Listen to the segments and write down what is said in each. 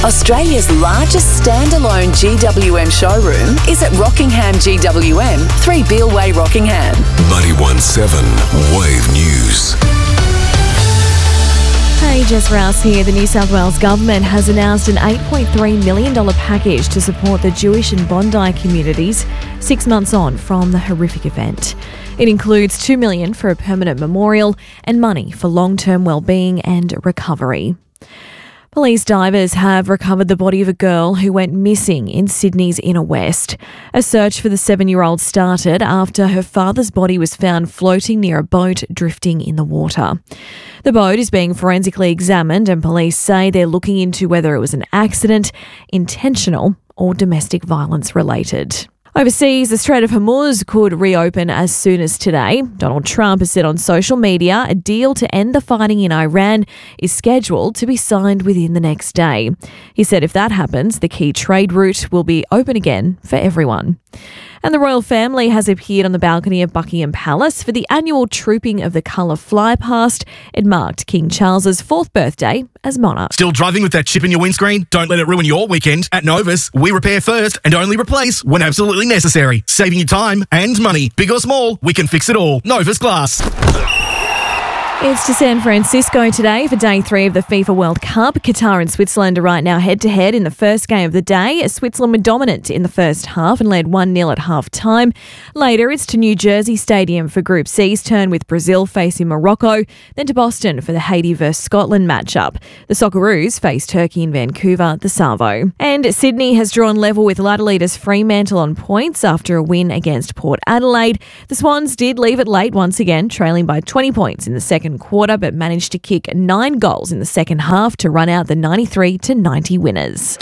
Australia's largest standalone GWM showroom is at Rockingham GWM, 3 Beale Way, Rockingham. 91.7 Wave News. Hey, Jess Rouse here. The New South Wales Government has announced an $8.3 million package to support the Jewish and Bondi communities 6 months on from the horrific event. It includes $2 million for a permanent memorial and money for long-term well-being and recovery. Police divers have recovered the body of a girl who went missing in Sydney's Inner West. A search for the 7-year-old started after her father's body was found floating near a boat drifting in the water. The boat is being forensically examined and police say they're looking into whether it was an accident, intentional or domestic violence related. Overseas, the Strait of Hormuz could reopen as soon as today. Donald Trump has said on social media a deal to end the fighting in Iran is scheduled to be signed within the next day. He said if that happens, the key trade route will be open again for everyone. And the royal family has appeared on the balcony of Buckingham Palace for the annual Trooping of the Colour Fly Past. It marked King Charles's 4th birthday as monarch. Still driving with that chip in your windscreen? Don't let it ruin your weekend. At Novus, we repair first and only replace when absolutely necessary. Saving you time and money. Big or small, we can fix it all. Novus Glass. It's to San Francisco today for Day 3 of the FIFA World Cup. Qatar and Switzerland are right now head-to-head in the first game of the day. Switzerland were dominant in the first half and led 1-0 at half-time. Later, it's to New Jersey Stadium for Group C's turn with Brazil facing Morocco, then to Boston for the Haiti vs Scotland matchup. The Socceroos face Turkey in Vancouver, the Savo. And Sydney has drawn level with Adelaide Fremantle on points after a win against Port Adelaide. The Swans did leave it late once again, trailing by 20 points in the second quarter, but managed to kick 9 goals in the second half to run out the 93-90 winners.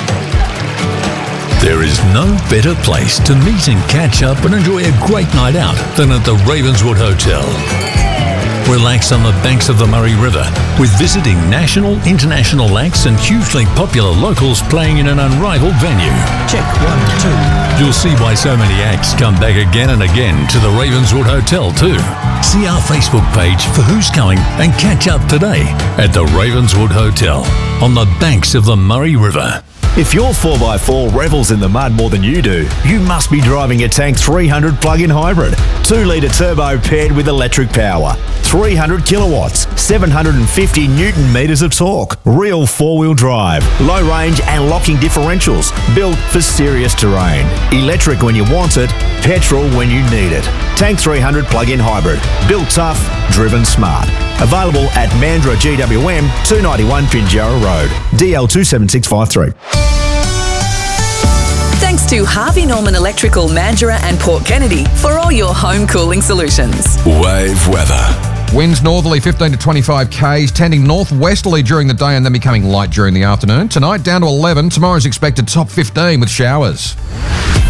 There is no better place to meet and catch up and enjoy a great night out than at the Ravenswood Hotel. Relax on the banks of the Murray River with visiting national, international acts and hugely popular locals playing in an unrivaled venue. Check 1, 2. You'll see why so many acts come back again and again to the Ravenswood Hotel too. See our Facebook page for who's coming and catch up today at the Ravenswood Hotel on the banks of the Murray River. If your 4x4 revels in the mud more than you do, you must be driving a Tank 300 plug-in hybrid. 2-litre turbo paired with electric power. 300 kilowatts, 750 newton metres of torque. Real 4-wheel drive. Low range and locking differentials. Built for serious terrain. Electric when you want it, petrol when you need it. Tank 300 plug-in hybrid. Built tough, driven smart. Available at Mandurah GWM, 291 Pinjarra Road. DL 27653. Thanks to Harvey Norman Electrical, Mandurah and Port Kennedy for all your home cooling solutions. Wave weather. Winds northerly 15 to 25 k's, tending northwesterly during the day and then becoming light during the afternoon. Tonight down to 11. Tomorrow's expected top 15 with showers.